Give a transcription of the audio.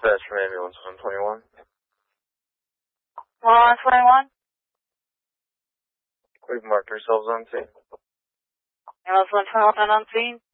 Dispatch from ambulance 121. 121? We've marked ourselves on scene. Ambulance 121 on scene?